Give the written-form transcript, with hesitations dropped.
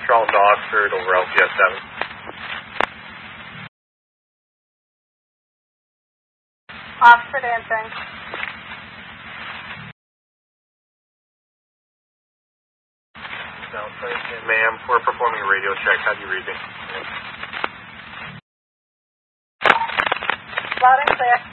Charlton to Oxford over LPS 7. Oxford answering. No, ma'am, we're performing a radio check. How do you read me? Loud and clear.